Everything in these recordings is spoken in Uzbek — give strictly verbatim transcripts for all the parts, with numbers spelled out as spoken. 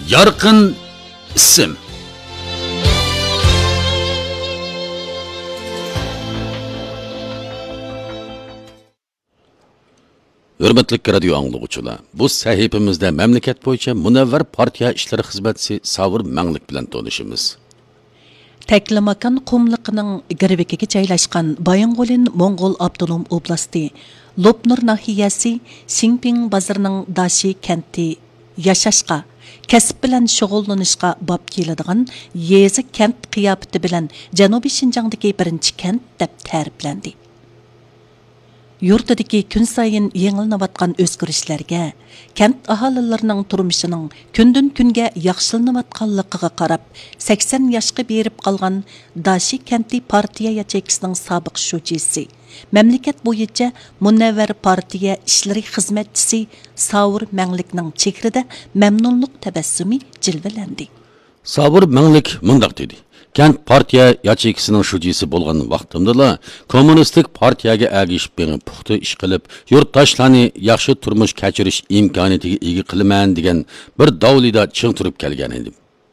Yarqin ism. Hürmetli radio anlıqçılar, bu sahifimizde memleket boyunca Munavvar Partiya İşleri Xizmatçisi Savur Manglik bilan tanışımız. Teklimakan qumliqining girvikiga joylashgan Bayang'olin Mo'ng'ol Abdunum oblasti, Lopnur nahiyasi Xinping bozorining Dashi kenti yashashqa, kasb bilan shug'ullanishga bab keladigan yezi kent qiyofati bilan Janubiy Shinjongdagi birinchi kent deb ta'riflandi. Yurtdagi kun sayin yengilnayotgan o'zgarishlarga, kent aholilarining turmushining kundan kunga yaxshilanayotganligiga qarab, sakson yoshga berib qolgan Dashi kenti partiya yacheykisining sobiq shujisi, mamlakat bo'yicha Munavvar partiya ishlari xizmatchisi Savur Manglikning chehrida mamnunlik tabassumi jilvalandi. Savur Manglik mundaq dedi. Kent partiya yacheykisining shujisi bo'lgan vaqtimda kommunistik partiyaga agishib berib puxta ish qilib, yurtdoshlarni yaxshi turmush kechirish imkoniyatiga ega qilaman degan bir davlida ching turib kelgan edim.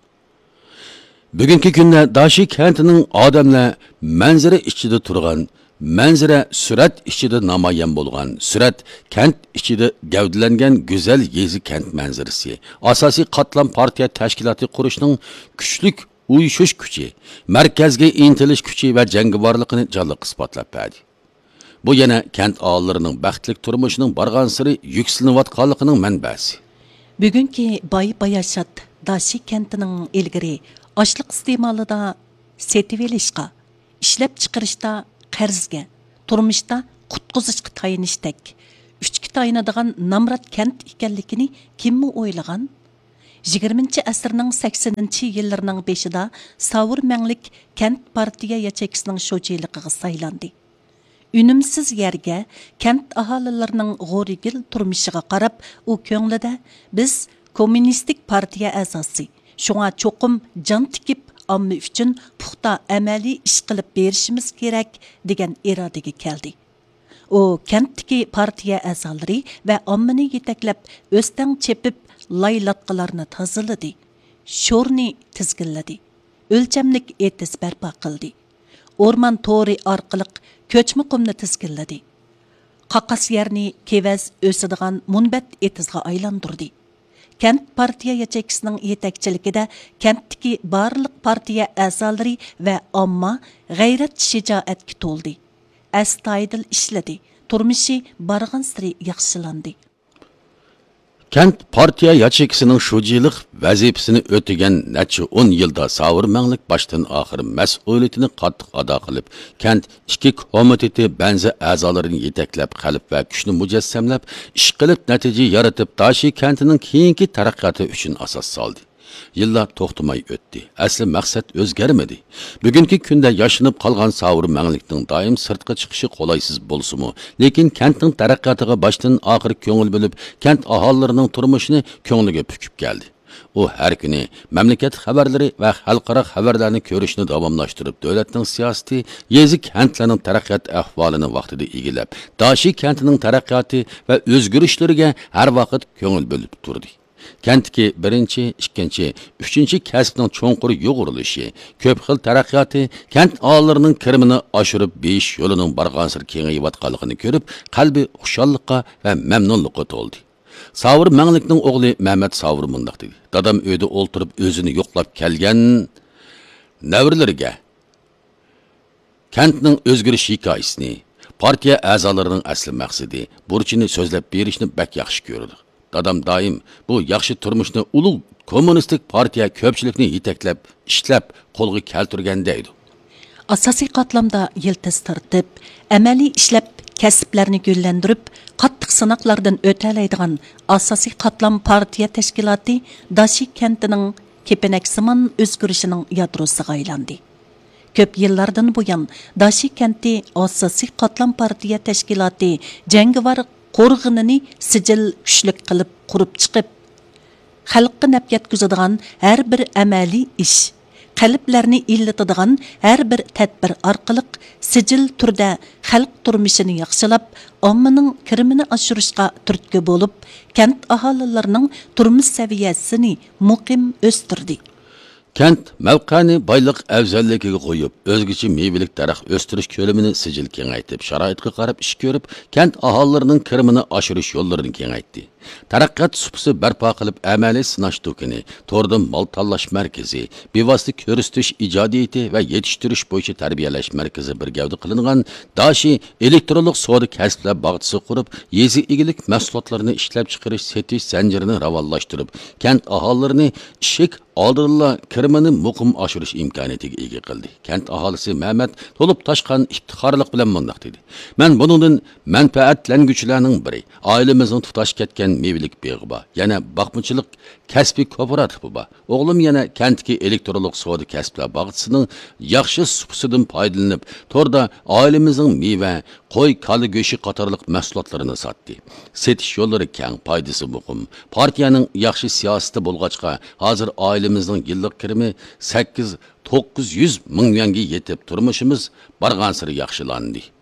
Bugungi kunda Dashi kentining odamlar manzara ichida turgan, manzara surat ichida namoyon bo'lgan, surat kent ichida gavdalangan go'zal yezi kent manzarasi, asosiy qatlam partiya tashkiloti qurishning kuchlik uyushush kuchi, markazga intilish kuchi va jangovarligini jonliq isbotlab berdi. Bu yana kent aholilarining baxtli turmushining borgan siri yuksalanayotganligining manbasi. Bugungi boy bayashat Dashi kentining ilgari ochliq iste'molida setib olishga, ishlab chiqarishda qarzga, turmushda qutqizishga tayinishdek, uchga tayinadigan namrat kent ekanligini kimmi o'ylagan? yigirmanchi asrning saksoninchi yillarining beshida Savur Manglik kent partiya yacheykisining shujiligiga saylandi. Unumsiz yerga kent aholilarining g'o'rigil turmushiga qarab, u ko'nglida biz kommunistik partiya a'zosi, shunga cho'qim jon tikib omma uchun puxta amaliy ish qilib berishimiz kerak degan irodaga keldi. U kentdagi partiya a'zolari va ommani yetaklab o'stan chepib laylatqalarni tozaladi, sho'rni tizginladi, o'lchamlik etis barpo qildi, o'rmon to'ri orqali ko'chma qumni tizginladi, qaqas yerni kevaz o'sadigan munbat etizga aylantirdi. Kent partiya yacheykisining yetakchiligida kentdagi barliq partiya a'zolari va omma g'ayrat shijoatga to'ldi, astoydil ishladi, turmushi barg'an siri yaxshilandi. Kent partiya yacheykisining shujilik vazifasini o'tagan necha o'n yilda Savur Manglik boshdan oxir mas'uliyatini qattiq ado qilib, kent ikki komiteti banzi a'zolarini yetaklab, qalb va kuchni mujassamlab, ish qilib natija yaratib, Dashi kentining keyingi taraqqiyoti uchun asos soldi. Yillar to'xtamay o'tdi. Asli maqsad o'zgarmadi. Bugungi kunda yashinib qolgan Savur Manglikning doim sirtqa chiqishi qolaysiz bo'lsa-mu, lekin kentning taraqqiyotiga boshdan oxir ko'ngil bo'lib, kent aholilarining turmushini ko'ngliga pukib keldi. U har kuni mamlakat xabarlari va xalqaro xabarlarni ko'rishni davomlashtirib, davlatning siyosiy yezi kentlarning taraqqiyot ahvolini vaqtida egilab, Dashi kentining taraqqiyoti va o'zgarishlariga har vaqt ko'ngil bo'lib turdi. Kentki birinchi, ikkinchi, uchinchi kasbning cho'nqur yo'g'irilishi, ko'p xil taraqqiyoti kent aholilarining kirimini oshirib besh yo'lining barg'ansir kengayayotganligini ko'rib, qalbi xushallikqa va mamnunlikqa to'ldi. Savur Manglikning o'g'li Mehmet Savur mundaq dedi. Dadam uyda o'ltirib o'zini yo'qlab kelgan navrlariga kentning o'zgarish hikoyasini, partiya a'zolarining asli maqsadi, burchini so'zlab berishni bak yaxshi ko'rdi. Dadam doim bu yaxshi turmushni ulug' kommunistik partiya ko'pchilikni yetaklab, ishlab, qo'lga keltirgan deydi. Asosiy qatlamda yiltiz tortib, amaliy ishlab, kasblarni gullantirib, qattiq sinoqlardan o'talaydigan asosiy qatlam partiya tashkiloti Dashi kentining kepenaksimon o'zgarishining yadrosiga aylandi. Ko'p yillardan buyon Dashi kenti asosiy qatlam partiya tashkiloti jangovar qo'rg'inini sijil kuchlik qilib qurib chiqib, xalqqa naf yetkazadigan har bir amaliy ish, qalblarni illatadigan har bir tadbir orqali sijil turda xalq turmushini yaxshilab, ommaning kirimini oshirishga turtki bo'lib, kent aholilarining turmush saviyasini muqim o'stirdi. Kent mavqani boyliq afzalligiga qo'yib, o'zgacha mevalik daraxt o'stirish ko'lamini sijil kengaytib, sharoitga qarab ish ko'rib, kent aholilarining kirimini oshirish yo'llarini kengaytdi. Taraqqiyot supsi barpo qilib, amaliy sinash do'koni, to'rda mol tanlash markazi, bevosita ko'rsatish ijodiyati va yetishtirish bo'yicha tarbiyalash markazi bir gavda qilingan Dashi elektronlik savdo kasblar bog'chisi qurib, yezi egilik mahsulotlarini ishlab chiqarish setish zanjirini ravonlashtirib, kent aholilarini ishik oldinla kirimini muqim oshirish imkoniyatiga ega qildi. Kent aholisi Mehmet to'lib toshgan iftixorlik bilan mundaq dedi: "Men buningdan manfaatlanguchilarning biri, oilamizning tutash ketgan mevalik beg'iba, yana baqmachilik kasbiy kooperativ ba. O'g'lim yana kentki elektronlik savdo kasblar bog'chisining yaxshi supsidan foydalanib, to'rda oilamizning meva, qo'y, kali go'shi qatorliq mahsulotlarini sotdi. Setish yo'llari keng, foydasi muqim. Partiyaning yaxshi siyosati bo'lg'achqa, hozir oilamizning yillik kirimi sakkiz to'qqiz yuz ming yuanga yetib, turmushimiz bargan sari yaxshilandi."